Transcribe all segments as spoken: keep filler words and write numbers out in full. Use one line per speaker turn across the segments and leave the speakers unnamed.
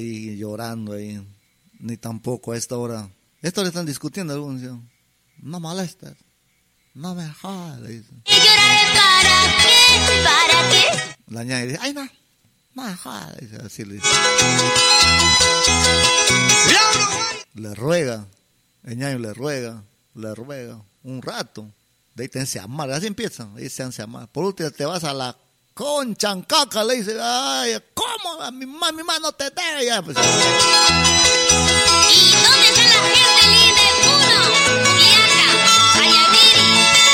Y llorando ahí, ni tampoco a esta hora. Esto le están discutiendo algunos. No molestes, no me jodas.
¿Y lloraré para qué? ¿Para qué?
La ñaña dice, ay no, no me jodas. Así le dice. Le ruega, el ñaño le ruega, le ruega, un rato. De ahí te hace amar, así empiezan, ahí se hace amar. Por último te vas a la concha en caca, le dice, ay, ¿cómo? A mi mamá, mi mamá no te debe ya. Pues.
¿Y dónde está la gente linda de Puno, Juliaca, Ayaviri,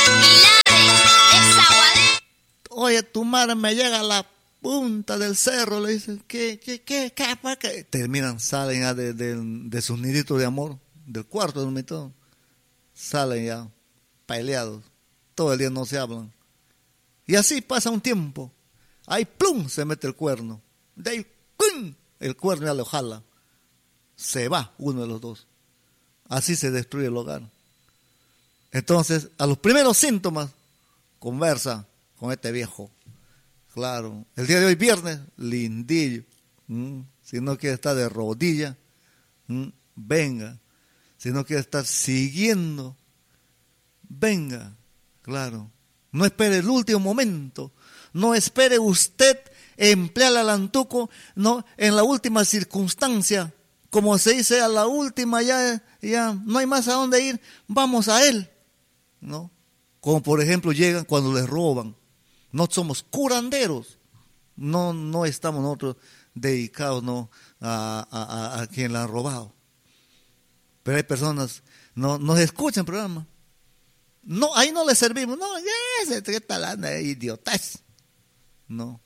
Pilares, Desaguadero?
Oye, tu madre me llega a la punta del cerro, le dicen, ¿qué, qué, qué, qué, qué? qué? Terminan, salen ya de, de, de sus niditos de amor, del cuarto del mito, salen ya peleados, todo el día no se hablan. Y así pasa un tiempo, ahí plum, se mete el cuerno, de ahí pum, el cuerno ya lo jala, se va uno de los dos, así se destruye el hogar. Entonces, a los primeros síntomas, conversa con este viejo. Claro, el día de hoy viernes, lindillo, ¿Mm? Si no quiere estar de rodilla, ¿Mm? venga, si no quiere estar siguiendo, venga, claro, no espere el último momento, no espere usted emplear al antuco, no, en la última circunstancia, como se dice, a la última ya, ya no hay más a dónde ir, vamos a él, ¿no? Como por ejemplo llegan cuando les roban. No somos curanderos, no, no estamos nosotros dedicados ¿no? a, a, a quien la han robado. Pero hay personas, no nos escuchan el programa. No, ahí no les servimos. No, ya, qué talana, idiotas. No.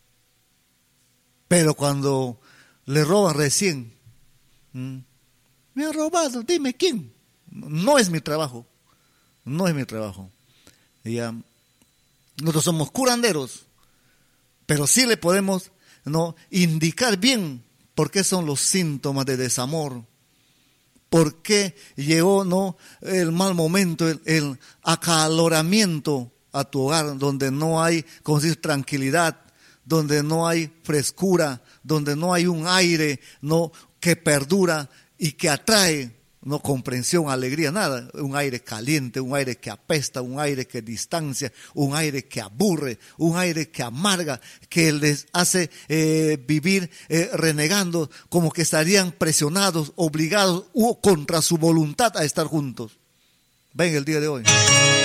Pero cuando le roban recién, ¿m? me han robado, dime quién. No es mi trabajo, no es mi trabajo. Ya. Nosotros somos curanderos, pero sí le podemos ¿no? indicar bien por qué son los síntomas de desamor, por qué llegó ¿no? el mal momento, el, el acaloramiento a tu hogar, donde no hay como decir, tranquilidad, donde no hay frescura, donde no hay un aire ¿no? que perdura y que atrae. No comprensión, alegría, nada. Un aire caliente, un aire que apesta, un aire que distancia, un aire que aburre, un aire que amarga, que les hace eh, vivir eh, renegando, como que estarían presionados, obligados o contra su voluntad a estar juntos. Ven el día de hoy.